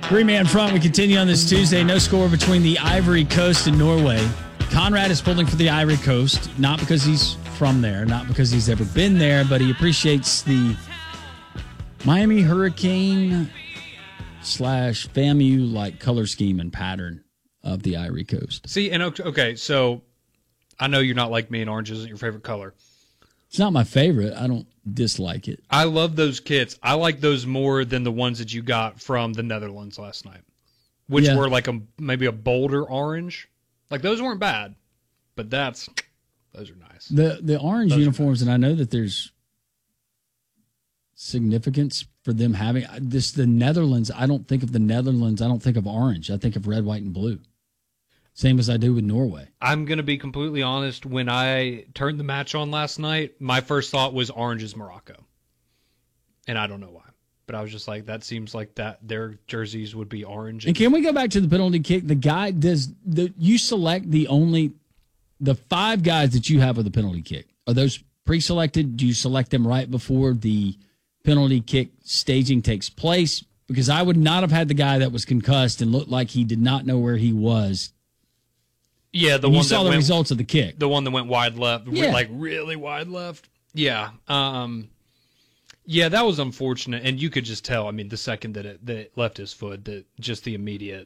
Three-man front. We continue on this Tuesday. No score between the Ivory Coast and Norway. Conrad is pulling for the Ivory Coast, not because he's from there, not because he's ever been there, but he appreciates the Miami Hurricane / FAMU-like color scheme and pattern of the Ivory Coast. See, and okay, so I know you're not like me and orange isn't your favorite color. It's not my favorite. I don't dislike it. I love those kits. I like those more than the ones that you got from the Netherlands last night, which were like maybe a bolder orange. Like, those weren't bad, but those are nice. The orange uniforms, and I know that there's significance for them having the Netherlands. I don't think of the Netherlands. I don't think of orange. I think of red, white, and blue. Same as I do with Norway. I'm going to be completely honest. When I turned the match on last night, my first thought was orange is Morocco. And I don't know why. But I was just like, that seems like that their jerseys would be orange. And can we go back to the penalty kick? The guy you select the 5 guys that you have with the penalty kick. Are those pre-selected? Do you select them right before the penalty kick staging takes place? Because I would not have had the guy that was concussed and looked like he did not know where he was. Yeah, you saw the results of the kick. The one that went wide left, like really wide left. Yeah. Yeah, that was unfortunate. And you could just tell, I mean, the second that it left his foot, that just the immediate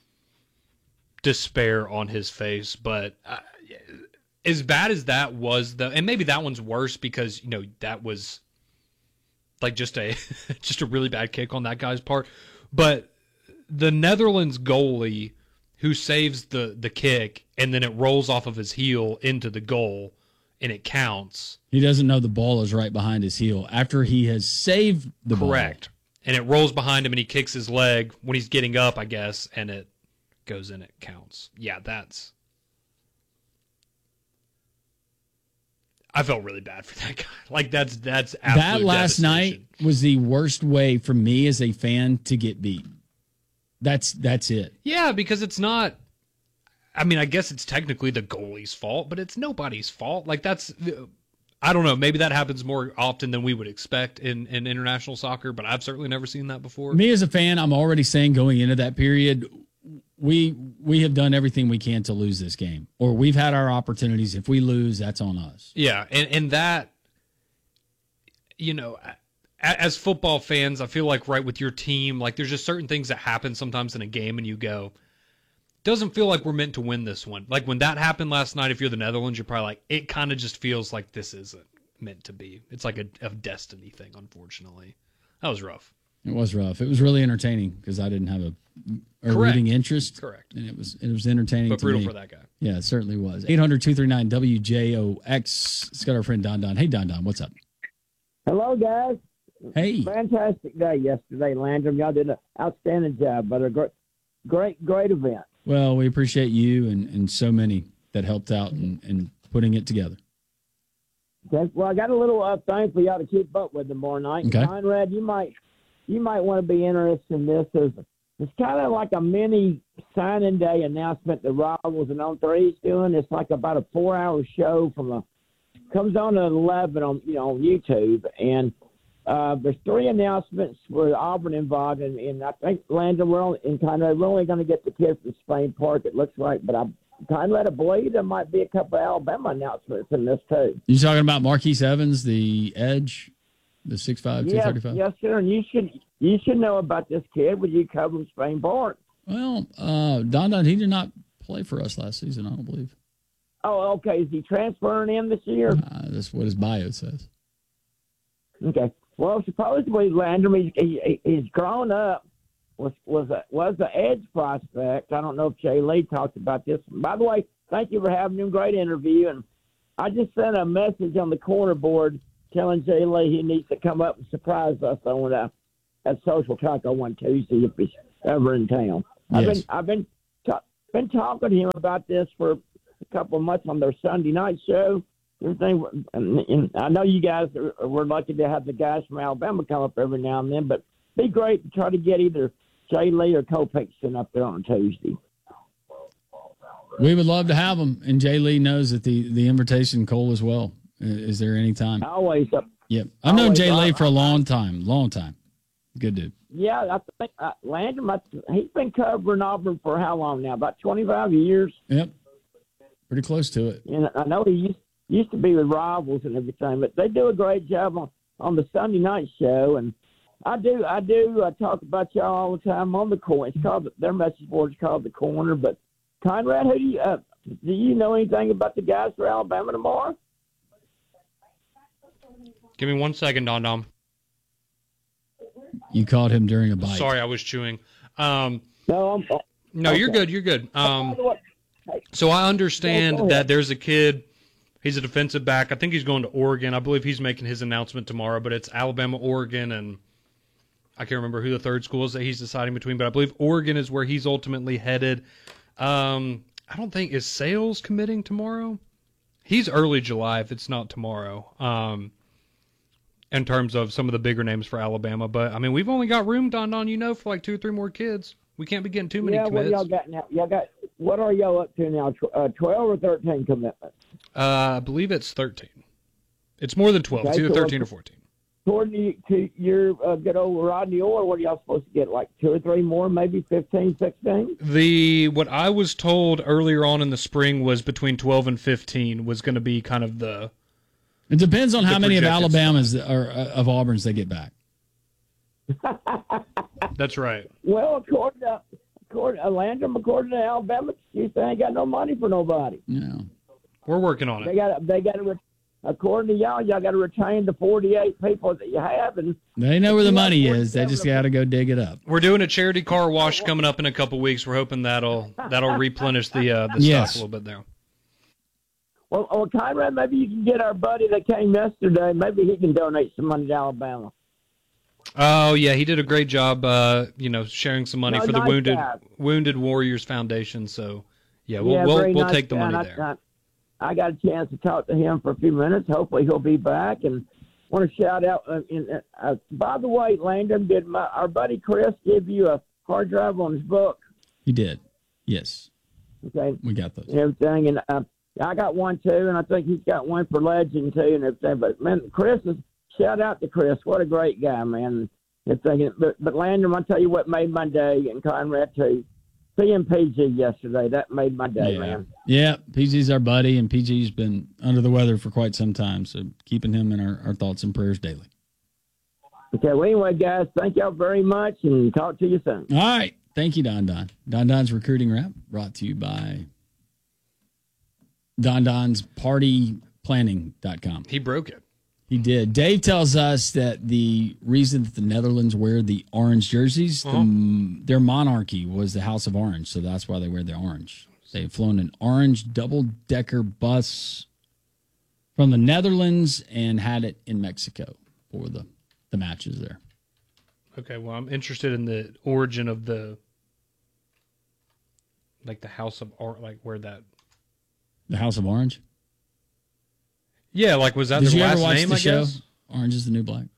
despair on his face. But as bad as that was, and maybe that one's worse because, that was like just a really bad kick on that guy's part. But the Netherlands goalie who saves the kick and then it rolls off of his heel into the goal and it counts. He doesn't know the ball is right behind his heel after he has saved the ball. Correct. And it rolls behind him and he kicks his leg when he's getting up, I guess, and it goes in, it counts. Yeah, I felt really bad for that guy. Like, that's absolute that last night was the worst way for me as a fan to get beat. That's it. Yeah, because it's not. I mean, I guess it's technically the goalie's fault, but it's nobody's fault. Like, I don't know. Maybe that happens more often than we would expect in international soccer, but I've certainly never seen that before. Me as a fan, I'm already saying going into that period, we have done everything we can to lose this game, or we've had our opportunities. If we lose, that's on us. Yeah, and that, as football fans, I feel like right with your team, like there's just certain things that happen sometimes in a game and you go, doesn't feel like we're meant to win this one. Like when that happened last night, if you're the Netherlands, you're probably like, it kind of just feels like this isn't meant to be. It's like a destiny thing, unfortunately. That was rough. It was rough. It was really entertaining because I didn't have a rooting interest. Correct. And it was entertaining. But to brutal me. for that guy. Yeah, it certainly was. 800-239-WJOX. It's got our friend Don Don. Hey, Don Don, what's up? Hello, guys. Hey. Fantastic day yesterday, Landrum. Y'all did an outstanding job, but a great event. Well, we appreciate you and so many that helped out in putting it together. Okay. Well, I got a little thing for y'all to keep up with tomorrow night. Okay. Conrad, you might want to be interested in this. It's kind of like a mini signing day announcement that Rivals and On3 is doing. It's like about a 4-hour show comes on at 11 on YouTube, and there's 3 announcements with Auburn involved, and I think Landon, we're only going to get the kid from Spain Park, it looks like, but I'm kind of led to believe there might be a couple of Alabama announcements in this too. You talking about Marquise Evans, the edge, the 6'5", 235? Yes, sir, and you should know about this kid when you cover Spain Park. Well, Don, he did not play for us last season, I don't believe. Oh, okay. Is he transferring in this year? That's what his bio says. Okay. Well, supposedly Landrum, he's grown up. Was the edge prospect. I don't know if Jay Lee talked about this. By the way, thank you for having him. Great interview. And I just sent a message on the corner board telling Jay Lee he needs to come up and surprise us on at Social Taco one Tuesday if he's ever in town. Yes. I've been talking to him about this for a couple of months on their Sunday night show. Everything, and I know you guys we're lucky to have the guys from Alabama come up every now and then, but it'd be great to try to get either Jay Lee or Cole Pinkston up there on Tuesday. We would love to have them, and Jay Lee knows that the invitation, Cole, as well, is there any time. Always up. Yep. I've known Jay Lee for a long time. Good dude. Yeah, I think Landrum, he's been covering Auburn for how long now? About 25 years. Yep. Pretty close to it. And I know he used to be with Rivals and everything, but they do a great job on the Sunday night show. And I talk about y'all all the time on the corner. It's called their message board is called The Corner. But Conrad, do you know anything about the guys for Alabama tomorrow? Give me 1 second, Don. You caught him during a bite. Sorry, I was chewing. No, okay. You're good. You're good. Hey, so I understand that there's a kid. He's a defensive back. I think he's going to Oregon. I believe he's making his announcement tomorrow, but it's Alabama, Oregon, and I can't remember who the third school is that he's deciding between, but I believe Oregon is where he's ultimately headed. I don't think, is Sales committing tomorrow? He's early July if it's not tomorrow. In terms of some of the bigger names for Alabama. But, I mean, we've only got room, Don, for like 2 or 3 more kids. We can't be getting too many commits. What y'all got now? What are y'all up to now, 12 or 13 commitments? I believe it's 13. It's more than 12. Okay, it's either 13 or 14. According to your good old Rodney Orr, what are y'all supposed to get, like 2 or 3 more, maybe 15, 16? What I was told earlier on in the spring was between 12 and 15 was going to be kind of the... It depends on how many of Alabama's or of Auburn's they get back. That's right. Well, according to Landrum, according to Alabama, you ain't got no money for nobody. No, we're working on it. They got to. According to y'all got to retain the 48 people that you have, and they know where the money is. They just got to go dig it up. We're doing a charity car wash coming up in a couple weeks. We're hoping that'll replenish the stock a little bit there. Well, Conrad, maybe you can get our buddy that came yesterday. Maybe he can donate some money to Alabama. Oh yeah, he did a great job. Sharing some money for the Wounded Warriors Foundation. So yeah, we'll take the money there. I got a chance to talk to him for a few minutes. Hopefully he'll be back. And want to shout out. By the way, Landon, did our buddy Chris give you a hard drive on his book? He did. Yes. Okay. We got those. And everything, and I got one too, and I think he's got one for Legend too, and everything. But man, shout out to Chris. What a great guy, man. But Landon, I'll tell you what made my day, and Conrad too. Seeing PG yesterday, that made my day, man. Yeah, PG's our buddy, and PG's been under the weather for quite some time, so keeping him in our thoughts and prayers daily. Okay, well, anyway, guys, thank y'all very much, and talk to you soon. All right. Thank you, Don. Don's Recruiting Wrap, brought to you by Don's PartyPlanning.com. He broke it. He did. Dave tells us that the reason that the Netherlands wear the orange jerseys, their monarchy was the House of Orange, so that's why they wear the orange. They've flown an orange double-decker bus from the Netherlands and had it in Mexico for the matches there. Okay, well, I'm interested in the origin of the House of Orange, where that... The House of Orange? Yeah, was that their last name, I guess? Orange is the New Black?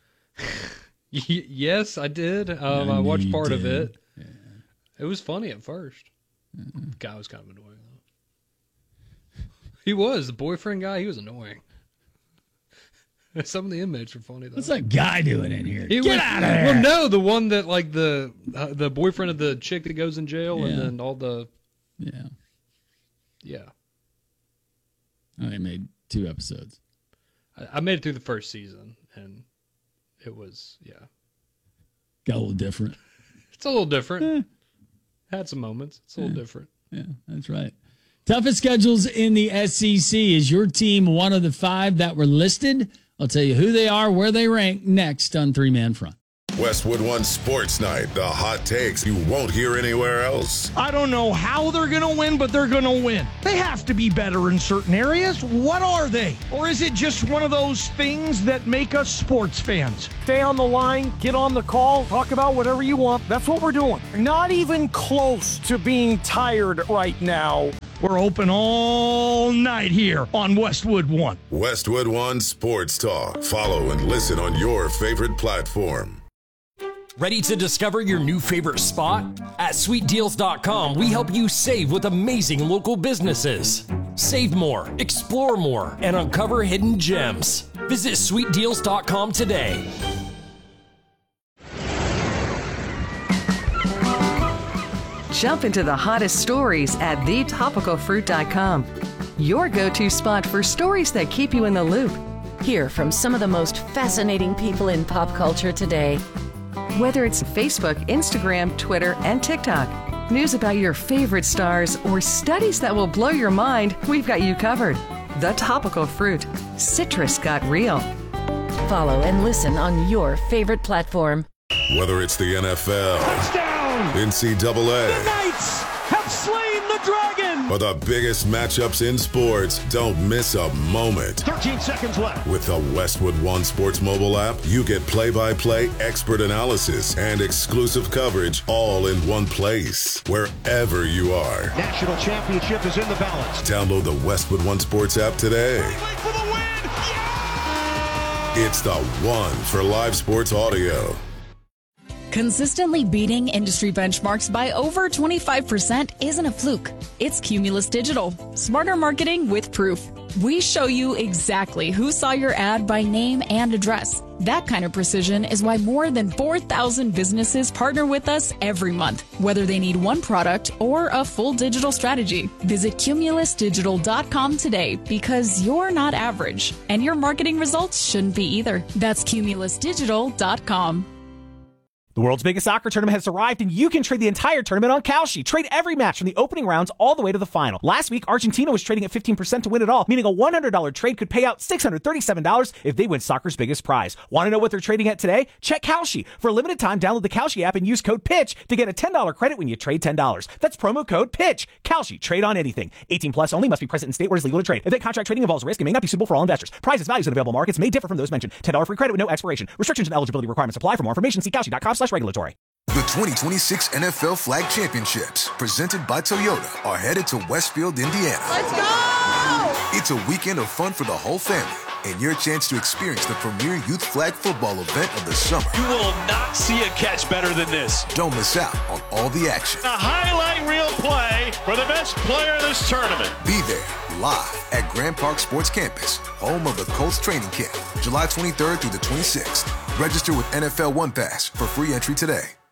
Yes, I did. I watched part of it. Yeah. It was funny at first. The guy was kind of annoying, though. He was. The boyfriend guy, he was annoying. Some of the inmates were funny, though. What's that guy doing in here? Get out of here! Well, no, the one that, the boyfriend of the chick that goes in jail and then all the... Yeah. Yeah. Oh, they made 2 episodes. I made it through the first season, and it was, Got a little different. It's a little different. Had some moments. It's a little different. Yeah, that's right. Toughest schedules in the SEC. Is your team one of the 5 that were listed? I'll tell you who they are, where they rank next on 3-Man Front. Westwood One Sports Night. The hot takes you won't hear anywhere else. I don't know how they're going to win, but they're going to win. They have to be better in certain areas. What are they? Or is it just one of those things that make us sports fans? Stay on the line, get on the call, talk about whatever you want. That's what we're doing. Not even close to being tired right now. We're open all night here on Westwood One. Westwood One Sports Talk. Follow and listen on your favorite platform. Ready to discover your new favorite spot? At SweetDeals.com, we help you save with amazing local businesses. Save more, explore more, and uncover hidden gems. Visit SweetDeals.com today. Jump into the hottest stories at thetopicalfruit.com. Your go-to spot for stories that keep you in the loop. Hear from some of the most fascinating people in pop culture today. Whether it's Facebook, Instagram, Twitter, and TikTok, news about your favorite stars, or studies that will blow your mind, we've got you covered. The Topical Fruit. Citrus got real. Follow and listen on your favorite platform. Whether it's the NFL, Touchdown! NCAA, The Knights have slain the dragon! or the biggest matchups in sports, don't miss a moment. 13 seconds left. With the Westwood One Sports mobile app, you get play-by-play, expert analysis, and exclusive coverage all in one place, wherever you are. National championship is in the balance. Download the Westwood One Sports app today. For the win! It's the one for live sports audio. Consistently beating industry benchmarks by over 25% isn't a fluke. It's Cumulus Digital. Smarter marketing with proof. We show you exactly who saw your ad by name and address. That kind of precision is why more than 4,000 businesses partner with us every month, whether they need one product or a full digital strategy. Visit cumulusdigital.com today because you're not average, and your marketing results shouldn't be either. That's cumulusdigital.com. The world's biggest soccer tournament has arrived, and you can trade the entire tournament on Kalshi. Trade every match from the opening rounds all the way to the final. Last week, Argentina was trading at 15% to win it all, meaning a $100 trade could pay out $637 if they win soccer's biggest prize. Want to know what they're trading at today? Check Kalshi. For a limited time, download the Kalshi app and use code PITCH to get a $10 credit when you trade $10. That's promo code PITCH. Kalshi. Trade on anything. 18 plus only. Must be present in state where it's legal to trade. Event contract trading involves risk and may not be suitable for all investors. Prices, values, and available markets may differ from those mentioned. $10 free credit with no expiration. Restrictions and eligibility requirements apply. For more information, see Kalshi.com/regulatory. The 2026 NFL Flag Championships, presented by Toyota, are headed to Westfield, Indiana. Let's go! It's a weekend of fun for the whole family and your chance to experience the premier youth flag football event of the summer. You will not see a catch better than this. Don't miss out on all the action. A highlight reel play for the best player of this tournament. Be there live at Grand Park Sports Campus, home of the Colts training camp, July 23rd through the 26th. Register with NFL One Pass for free entry today.